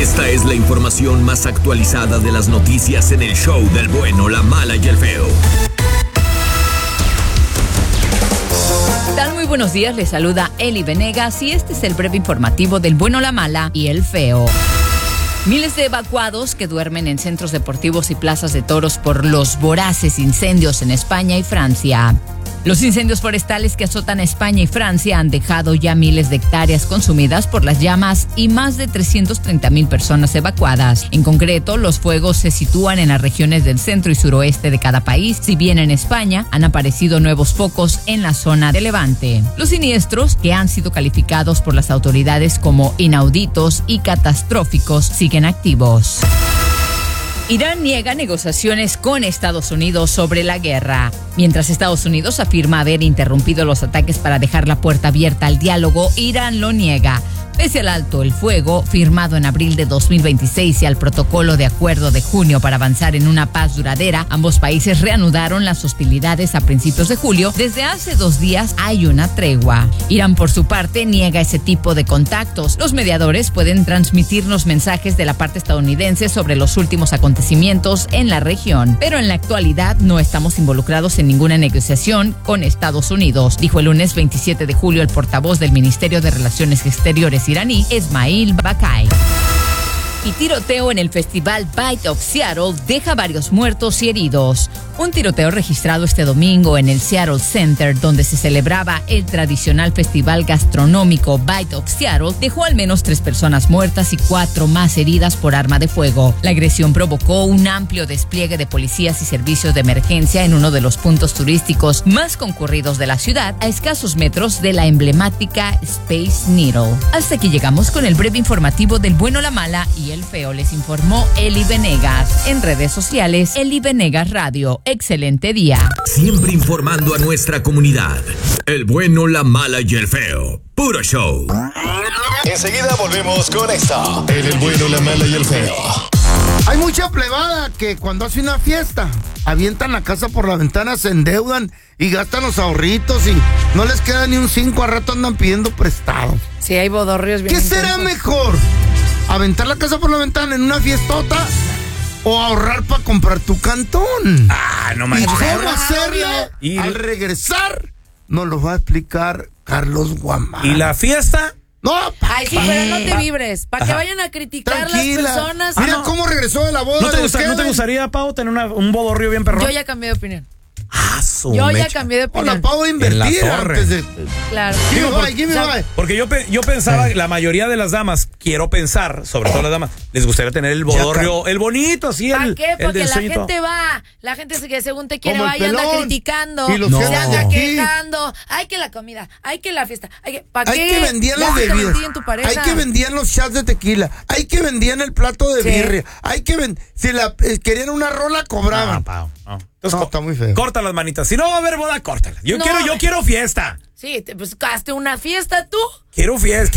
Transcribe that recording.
Esta es la información más actualizada de las noticias en el show del bueno, la mala y el feo. ¿Qué tal? Muy buenos días, les saluda Eli Venegas y este es el breve informativo del bueno, la mala y el feo. Miles de evacuados que duermen en centros deportivos y plazas de toros por los voraces incendios en España y Francia. Los incendios forestales que azotan a España y Francia han dejado ya miles de hectáreas consumidas por las llamas y más de 330,000 personas evacuadas. En concreto, los fuegos se sitúan en las regiones del centro y suroeste de cada país, si bien en España han aparecido nuevos focos en la zona de Levante. Los siniestros, que han sido calificados por las autoridades como inauditos y catastróficos, siguen activos. Irán niega negociaciones con Estados Unidos sobre la guerra. Mientras Estados Unidos afirma haber interrumpido los ataques para dejar la puerta abierta al diálogo, Irán lo niega. Pese al alto el fuego, firmado en abril de 2026 y al protocolo de acuerdo de junio para avanzar en una paz duradera, ambos países reanudaron las hostilidades a principios de julio. Desde hace 2 días hay una tregua. Irán, por su parte, niega ese tipo de contactos. Los mediadores pueden transmitirnos mensajes de la parte estadounidense sobre los últimos acontecimientos en la región, pero en la actualidad no estamos involucrados en ninguna negociación con Estados Unidos, dijo el lunes 27 de julio el portavoz del Ministerio de Relaciones Exteriores iraní, Esmail Bakai. Y tiroteo en el festival Bite of Seattle deja varios muertos y heridos. Un tiroteo registrado este domingo en el Seattle Center, donde se celebraba el tradicional festival gastronómico Bite of Seattle, dejó al menos 3 personas muertas y 4 más heridas por arma de fuego. La agresión provocó un amplio despliegue de policías y servicios de emergencia en uno de los puntos turísticos más concurridos de la ciudad, a escasos metros de la emblemática Space Needle. Hasta aquí llegamos con el breve informativo del bueno, la mala y el feo. Les informó Eli Venegas. En redes sociales, Eli Venegas Radio. Excelente día. Siempre informando a nuestra comunidad. El bueno, la mala y el feo. Puro show. Enseguida volvemos con esto. En el bueno, la mala y el feo. Hay mucha plebada que cuando hace una fiesta avientan la casa por la ventana, se endeudan y gastan los ahorritos y no les queda ni un 5, a rato andan pidiendo prestado. Sí, hay bodorrios bien ¿Qué será intensos. mejor? ¿Aventar la casa por la ventana en una fiestota o ahorrar para comprar tu cantón? No ¿Y manches. cómo hacerlo? Y- Al regresar nos lo va a explicar Carlos Guamán. ¿Y la fiesta? No, Ay, sí, pero no te vibres. Para que vayan a criticar tranquila. las personas. Mira cómo regresó de la boda. ¿No te, de ¿no te Kevin. gustaría, Pau, tener un bodorrio bien perrón? Yo ya cambié de opinión. Su Yo ya mecha. cambié de O la opinión. pago a invertir En la torre. antes de... Claro. Give me five. Porque yo pensaba, la mayoría de las damas, quiero pensar, sobre todo las damas, les gustaría tener el bodorrio, el bonito, así, ¿Para el qué? el Porque del la sueñito. gente va. La gente que según te quiere Como va el y anda pelón. criticando. Y los No. Se jefes anda aquí. quejando. Hay que la comida, hay que la fiesta. ¿Para Hay qué? que vendían Ya las se te bebidas, metí en tu pareja. hay que vendían los shots de tequila, hay que vendían el plato de Sí. birria, hay que si querían una rola cobraban. No, Pau, no. Entonces, No, está muy feo. Corta las manitas. Si no va a haber boda, córtalas. Yo No. quiero fiesta. Sí, pues hazte una fiesta tú. Quiero fiesta.